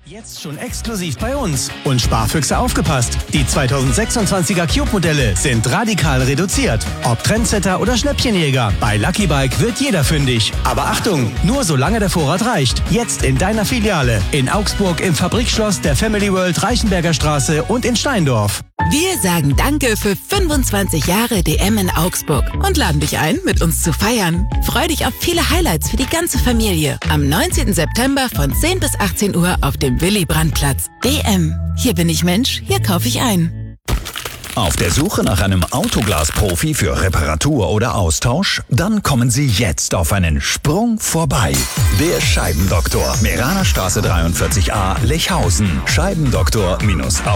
Jetzt schon exklusiv bei uns. Und Sparfüchse aufgepasst. Die 2026er Cube-Modelle sind radikal reduziert. Ob Trendsetter oder Schnäppchenjäger, bei Lucky Bike wird jeder fündig. Aber Achtung, nur solange der Vorrat reicht. Jetzt in deiner Filiale. In Augsburg im Fabrikschloss der Family World Reichenberger Straße und in Steindorf. Wir sagen Danke für 25 Jahre DM in Augsburg und laden dich ein, mit uns zu feiern. Freu dich auf viele Highlights für die ganze Familie. Am 19. September von 10 bis 18 Uhr auf dem Willy-Brandt-Platz. DM. Hier bin ich Mensch, hier kaufe ich ein. Auf der Suche nach einem Autoglas-Profi für Reparatur oder Austausch? Dann kommen Sie jetzt auf einen Sprung vorbei. Der Scheibendoktor. Meraner Straße 43a, Lechhausen. Scheibendoktor-